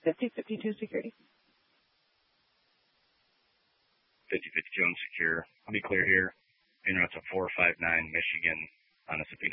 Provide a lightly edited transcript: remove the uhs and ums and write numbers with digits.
5052 security. 5052 on secure. I'll be clear here. It's a 459 Michigan on a subpoena.